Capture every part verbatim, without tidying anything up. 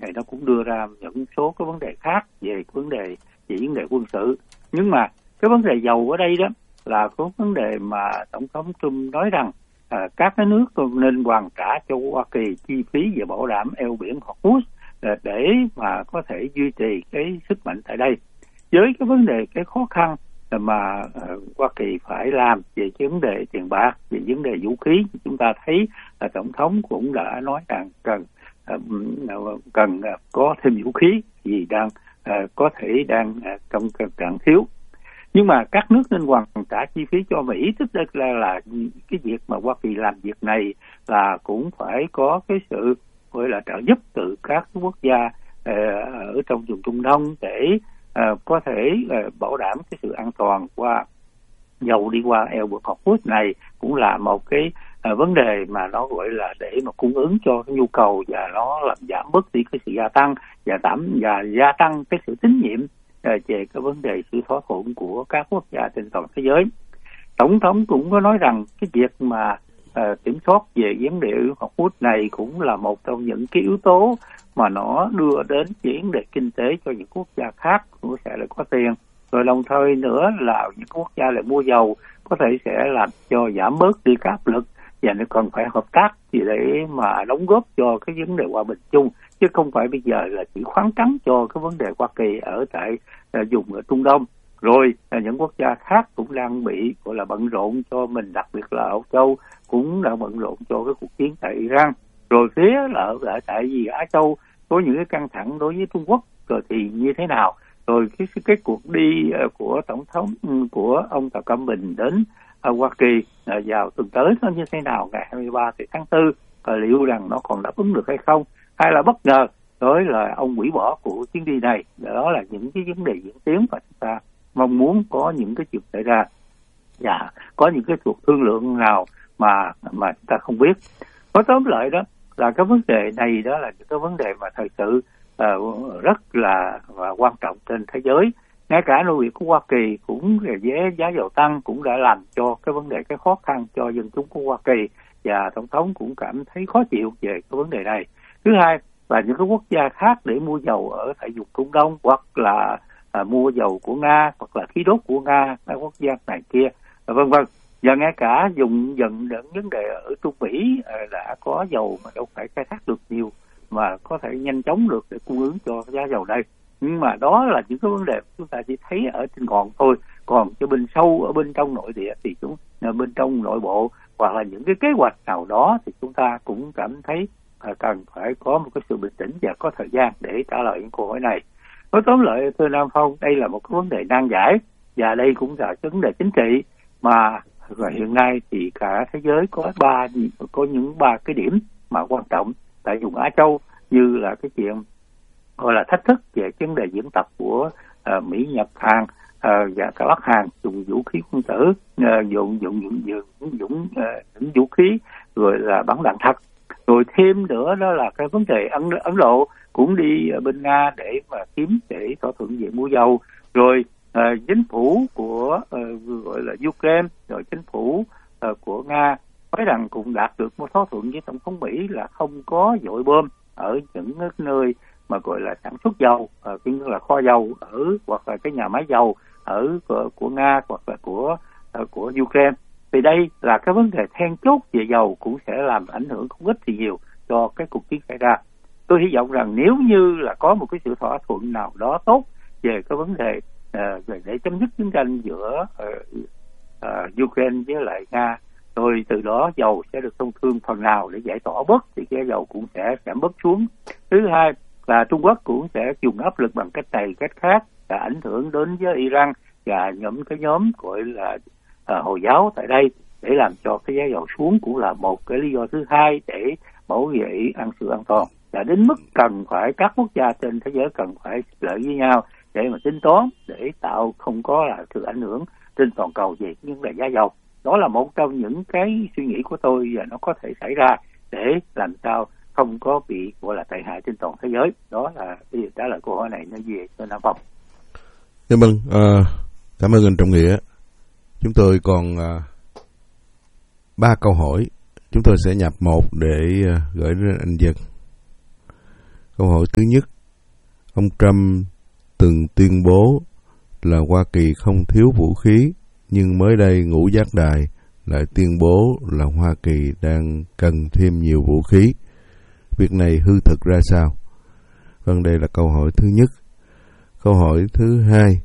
này nó cũng đưa ra những số cái vấn đề khác về vấn đề về vấn đề quân sự. Nhưng mà cái vấn đề dầu ở đây đó là có vấn đề mà Tổng thống Trump nói rằng à, các cái nước nên hoàn trả cho Hoa Kỳ chi phí về bảo đảm eo biển Hormuz để mà có thể duy trì cái sức mạnh tại đây. Với cái vấn đề cái khó khăn mà uh, Hoa Kỳ phải làm về vấn đề tiền bạc, về vấn đề vũ khí, chúng ta thấy là Tổng thống cũng đã nói rằng cần uh, cần uh, có thêm vũ khí vì đang uh, có thể đang uh, trong trạng thiếu. Nhưng mà các nước nên hoàn trả chi phí cho Mỹ, tức là là cái việc mà Hoa Kỳ làm việc này là cũng phải có cái sự gọi là trợ giúp từ các quốc gia uh, ở trong vùng Trung Đông để uh, có thể uh, bảo đảm cái sự an toàn qua dầu đi qua eo biển Hormuz này, cũng là một cái uh, vấn đề mà nó gọi là để mà cung ứng cho cái nhu cầu và nó làm giảm bớt đi cái sự gia tăng và giảm và gia tăng cái sự tín nhiệm uh, về cái vấn đề sự thỏa thuận của các quốc gia trên toàn thế giới. Tổng thống cũng có nói rằng cái việc mà uh, kiểm soát về vấn đề Hormuz này cũng là một trong những cái yếu tố mà nó đưa đến vấn đề kinh tế cho những quốc gia khác cũng sẽ lại có tiền. Rồi đồng thời nữa là những quốc gia lại mua dầu có thể sẽ làm cho giảm bớt đi các áp lực và nó còn phải hợp tác gì để mà đóng góp cho cái vấn đề hòa bình chung, chứ không phải bây giờ là chỉ khoáng trắng cho cái vấn đề Hoa Kỳ ở tại uh, vùng ở Trung Đông. Rồi uh, những quốc gia khác cũng đang bị gọi là bận rộn cho mình, đặc biệt là Âu Châu cũng đang bận rộn cho cái cuộc chiến tại Iran. Rồi phía là ở tại vì Á Châu có những cái căng thẳng đối với Trung Quốc rồi thì như thế nào. Rồi cái cái cuộc đi của tổng thống của ông Tập Cận Bình đến Hoa Kỳ vào tuần tới nó như thế nào, ngày hai mươi ba tháng tư, liệu rằng nó còn đáp ứng được hay không, hay là bất ngờ đối là ông hủy bỏ của chuyến đi này. Đó là những cái vấn đề diễn tiến mà chúng ta mong muốn có những cái chuyện xảy ra và có những cái cuộc thương lượng nào mà mà chúng ta không biết. Nói tóm lại đó là cái vấn đề này đó là những cái vấn đề mà thật sự uh, rất là và quan trọng trên thế giới. Ngay cả nỗ lực của Hoa Kỳ cũng về giá dầu tăng cũng đã làm cho cái vấn đề cái khó khăn cho dân chúng của Hoa Kỳ, và tổng thống cũng cảm thấy khó chịu về cái vấn đề này. Thứ hai là những cái quốc gia khác để mua dầu ở tại vùng Trung Đông, hoặc là uh, mua dầu của Nga, hoặc là khí đốt của Nga, các quốc gia này kia, vân vân. Và ngay cả dùng dần đến vấn đề ở Trung Mỹ đã có dầu mà đâu phải khai thác được nhiều mà có thể nhanh chóng được để cung ứng cho giá dầu đây. Nhưng mà đó là những cái vấn đề chúng ta chỉ thấy ở trên ngọn thôi, còn cho bên sâu ở bên trong nội địa thì chúng bên trong nội bộ hoặc là những cái kế hoạch nào đó thì chúng ta cũng cảm thấy cần phải có một cái sự bình tĩnh và có thời gian để trả lời những câu hỏi này. Nói tóm lại thưa Nam Phong, đây là một cái vấn đề nan giải và đây cũng là vấn đề chính trị mà và hiện nay thì cả thế giới có ba có những ba cái điểm mà quan trọng tại vùng Á Châu, như là cái chuyện gọi là thách thức về vấn đề diễn tập của uh, Mỹ, Nhật, Hàn uh, và cả Bắc Hàn dùng vũ khí quân sự, uh, dùng dùng dùng dùng dùng uh, vũ khí rồi là bắn đạn thật. Rồi thêm nữa đó là cái vấn đề Ấn Ấn Độ cũng đi bên Nga để mà kiếm để thỏa thuận về mua dầu. Rồi uh, chính phủ của uh, gọi là Ukraine, rồi chính phủ uh, của Nga nói rằng cũng đạt được một thỏa thuận với tổng thống Mỹ là không có dội bom ở những nơi mà gọi là sản xuất dầu, uh, như là kho dầu ở hoặc là cái nhà máy dầu ở của, của Nga hoặc là của uh, của Ukraine. Thì đây là cái vấn đề then chốt về dầu cũng sẽ làm ảnh hưởng không ít thì nhiều cho cái cuộc chiến xảy ra. Tôi hy vọng rằng nếu như là có một cái sự thỏa thuận nào đó tốt về cái vấn đề uh, để chấm dứt chiến tranh giữa uh, uh, Ukraine với lại Nga, rồi từ đó dầu sẽ được thông thương phần nào để giải tỏa bớt thì cái dầu cũng sẽ giảm bớt xuống. Thứ hai là Trung Quốc cũng sẽ dùng áp lực bằng cách này cách khác và ảnh hưởng đến với Iran và những cái nhóm gọi là uh, Hồi giáo tại đây để làm cho cái giá dầu xuống, cũng là một cái lý do thứ hai để bảo vệ an sự an toàn. Và đến mức cần phải các quốc gia trên thế giới cần phải lợi với nhau để mà tính toán để tạo không có là sự ảnh hưởng trên toàn cầu về những vấn đề giá dầu. Đó là một trong những cái suy nghĩ của tôi và nó có thể xảy ra để làm sao không có bị gọi là tệ hại trên toàn thế giới. Đó là cái trả lời câu hỏi này nó về cho Nam Phong. Dạ vâng, uh, cảm ơn anh Trọng Nghĩa. Chúng tôi còn uh, ba câu hỏi. Chúng tôi sẽ nhập một để uh, gửi đến anh Dân. Câu hỏi thứ nhất, ông Trump từng tuyên bố là Hoa Kỳ không thiếu vũ khí, nhưng mới đây Ngũ Giác Đài lại tuyên bố là Hoa Kỳ đang cần thêm nhiều vũ khí. Việc này hư thực ra sao? Vâng, đây là câu hỏi thứ nhất. Câu hỏi thứ hai,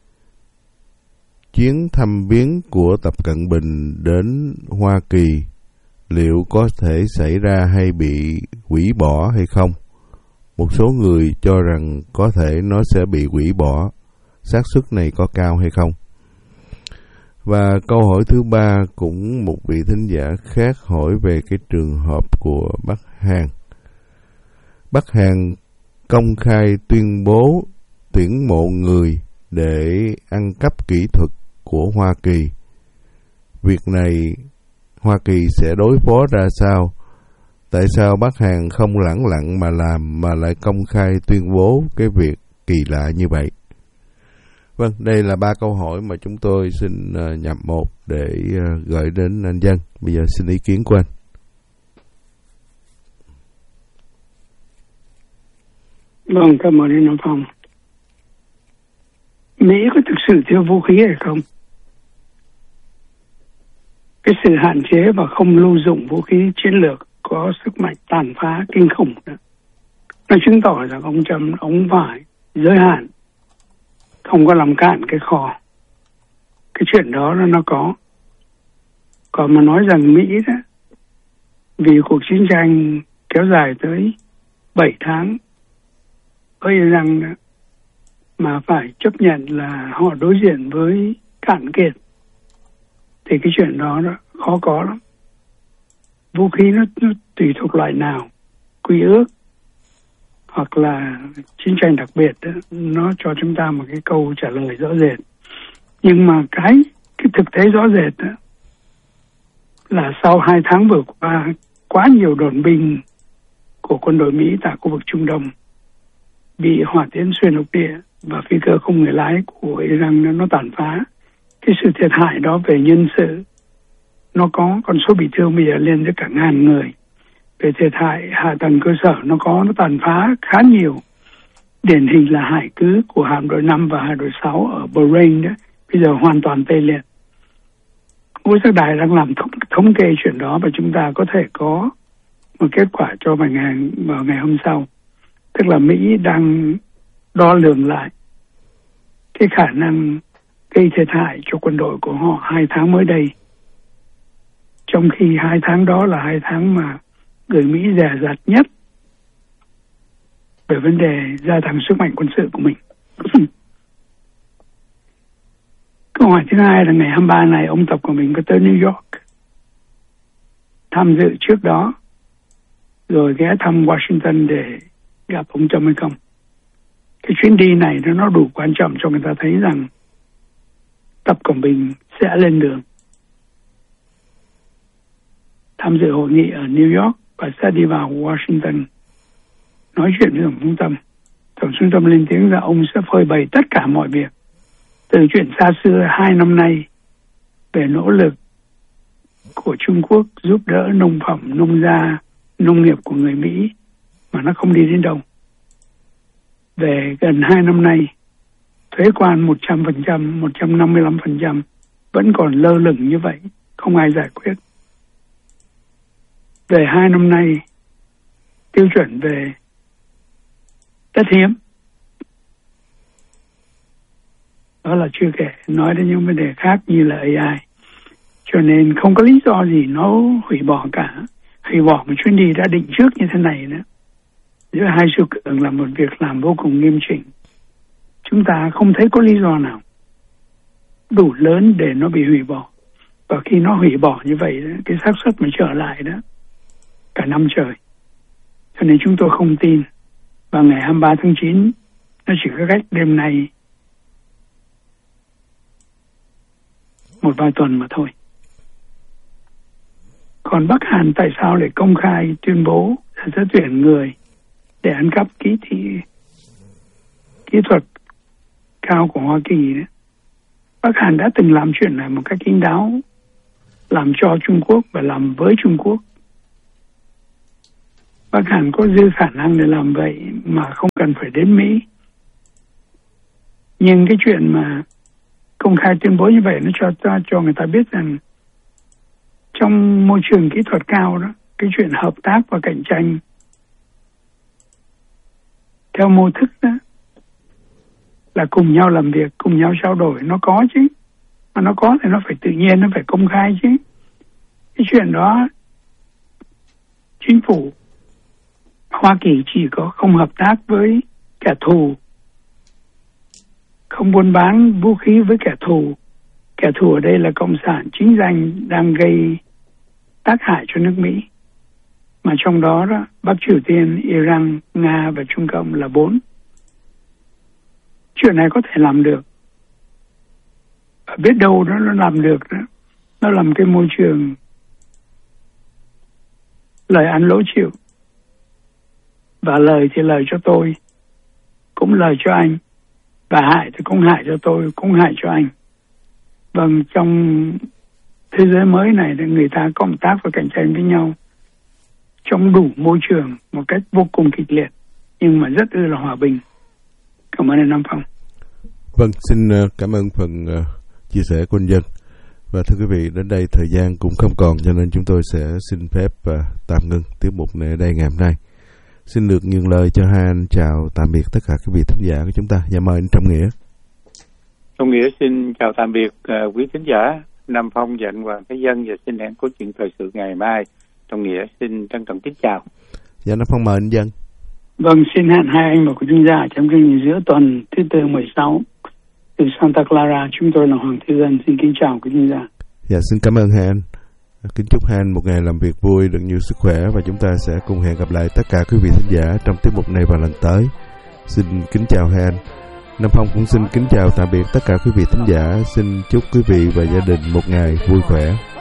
chuyến thăm viếng của Tập Cận Bình đến Hoa Kỳ liệu có thể xảy ra hay bị hủy bỏ hay không? Một số người cho rằng có thể nó sẽ bị hủy bỏ. Xác suất này có cao hay không? Và câu hỏi thứ ba cũng một vị thính giả khác hỏi về cái trường hợp của Bắc Hàn. Bắc Hàn công khai tuyên bố tuyển mộ người để ăn cắp kỹ thuật của Hoa Kỳ. Việc này Hoa Kỳ sẽ đối phó ra sao? Tại sao Bắc Hàn không lẳng lặng mà làm mà lại công khai tuyên bố cái việc kỳ lạ như vậy? Vâng, đây là ba câu hỏi mà chúng tôi xin uh, nhập một để uh, gửi đến anh Dân. Bây giờ xin ý kiến của anh. Vâng, cảm ơn anh Nam Phong. Mỹ có thực sự thiếu vũ khí hay không? Cái sự hạn chế và không lưu dụng vũ khí chiến lược có sức mạnh tàn phá kinh khủng đó. Nó chứng tỏ rằng ông Trump ông phải giới hạn, không có làm cạn cái kho. Cái chuyện đó nó có. Còn mà nói rằng Mỹ đó, vì cuộc chiến tranh kéo dài tới bảy tháng ở Iran đó, mà phải chấp nhận là họ đối diện với cạn kiệt, thì cái chuyện đó, đó khó có lắm. Vũ khí nó, nó tùy thuộc loại nào, quy ước hoặc là chiến tranh đặc biệt đó, nó cho chúng ta một cái câu trả lời rõ rệt. Nhưng mà cái cái thực tế rõ rệt đó, là sau hai tháng vừa qua, quá nhiều đồn binh của quân đội Mỹ tại khu vực Trung Đông bị hỏa tiễn xuyên lục địa và phi cơ không người lái của Iran nó tàn phá. Cái sự thiệt hại đó về nhân sự nó có, con số bị thương bây giờ lên tới cả ngàn người. Về thiệt hại hạ tầng cơ sở nó có, nó tàn phá khá nhiều. Điển hình là hải cứ của hạm đội năm và hải đội sáu ở Bahrain đó, bây giờ hoàn toàn tê liệt. Ngũ Giác Đài đang làm thống, thống kê chuyện đó và chúng ta có thể có một kết quả cho vào ngày, vào ngày hôm sau. Tức là Mỹ đang đo lường lại cái khả năng gây thiệt hại cho quân đội của họ hai tháng mới đây. Trong khi hai tháng đó là hai tháng mà người Mỹ dè dặt nhất về vấn đề gia tăng sức mạnh quân sự của mình. Câu hỏi thứ hai là ngày hai mươi ba này ông Tập của mình có tới New York tham dự trước đó, rồi ghé thăm Washington để gặp ông Trump hay không. Cái chuyến đi này nó đủ quan trọng cho người ta thấy rằng Tập Cận Bình sẽ lên đường tham dự hội nghị ở New York và sẽ đi vào Washington nói chuyện với Tổng thống Trump. Tổng thống Trump lên tiếng là ông sẽ phơi bày tất cả mọi việc, từ chuyện xa xưa hai năm nay về nỗ lực của Trung Quốc giúp đỡ nông phẩm, nông gia, nông nghiệp của người Mỹ mà nó không đi đến đâu. Về gần hai năm nay, thuế quan một trăm phần trăm, một trăm năm mươi lăm phần trăm vẫn còn lơ lửng như vậy, không ai giải quyết. Về hai năm nay, tiêu chuẩn về đất hiếm, đó là chưa kể, nói đến những vấn đề khác như là a i. Cho nên không có lý do gì nó hủy bỏ cả. Hủy bỏ một chuyến đi đã định trước như thế này nữa, giữa hai siêu cường là một việc làm vô cùng nghiêm chỉnh. Chúng ta không thấy có lý do nào đủ lớn để nó bị hủy bỏ. Và khi nó hủy bỏ như vậy đó, cái xác suất mà trở lại đó cả năm trời. Cho nên chúng tôi không tin. Và ngày hai mươi ba tháng chín nó chỉ có cách đêm nay một vài tuần mà thôi. Còn Bắc Hàn tại sao lại công khai tuyên bố sẽ tuyển người để ăn cắp kỹ thị kỹ thuật cao của Hoa Kỳ đấy. Bắc Hàn đã từng làm chuyện này một cách kín đáo, làm cho Trung Quốc và làm với Trung Quốc. Bắc Hàn có dư khả năng để làm vậy mà không cần phải đến Mỹ. Nhưng cái chuyện mà công khai tuyên bố như vậy nó cho cho, cho người ta biết rằng trong môi trường kỹ thuật cao đó, cái chuyện hợp tác và cạnh tranh theo mô thức đó là cùng nhau làm việc, cùng nhau trao đổi, nó có chứ. Mà nó có thì nó phải tự nhiên, nó phải công khai chứ. Cái chuyện đó chính phủ Hoa Kỳ chỉ có không hợp tác với kẻ thù, không buôn bán vũ khí với kẻ thù. Kẻ thù ở đây là Cộng sản chính danh đang gây tác hại cho nước Mỹ. Mà trong đó, đó Bắc Triều Tiên, Iran, Nga và Trung Cộng là bốn. Chuyện này có thể làm được. Biết đâu đó nó làm được đó. Nó làm cái môi trường lời ăn lỗ chịu. Và lời thì lời cho tôi, cũng lời cho anh. Và hại thì cũng hại cho tôi, cũng hại cho anh. Vâng, trong thế giới mới này thì người ta cộng tác và cạnh tranh với nhau trong đủ môi trường một cách vô cùng kịch liệt, nhưng mà rất ư là hòa bình. Cảm ơn anh Nam Phong. Vâng, xin cảm ơn phần chia sẻ của anh Dân. Và thưa quý vị, đến đây thời gian cũng không còn, cho nên chúng tôi sẽ xin phép tạm ngưng tiết mục này ở đây ngày hôm nay. Xin được nhường lời cho hai anh chào tạm biệt tất cả các vị thính giả của chúng ta. Dạ mời anh Trọng Nghĩa. Trọng Nghĩa xin chào tạm biệt uh, quý thính giả. Nam Phong dặn và cái Dân và xin hẹn câu chuyện thời sự ngày mai. Trọng Nghĩa xin trân trọng kính chào. Dạ Nam Phong mời anh Dân. Vâng, xin hẹn hai anh và quý thính giả trong chương trình giữa tuần thứ tư mười sáu từ Santa Clara. Chúng tôi là Hoàng Thế Dân, xin kính chào quý thính giả. Dạ xin cảm ơn hai anh. Kính chúc hai anh một ngày làm việc vui, được nhiều sức khỏe, và chúng ta sẽ cùng hẹn gặp lại tất cả quý vị thính giả trong tiết mục này vào lần tới. Xin kính chào hai anh. Nam Phong cũng xin kính chào tạm biệt tất cả quý vị thính giả. Xin chúc quý vị và gia đình một ngày vui khỏe.